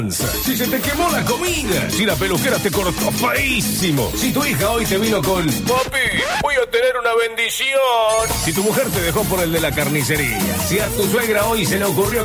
Si se te quemó la comida, si la peluquera te cortó feísimo, si tu hija hoy te vino con papi, voy a tener una bendición, si tu mujer te dejó por el de la carnicería, si a tu suegra hoy se le ocurrió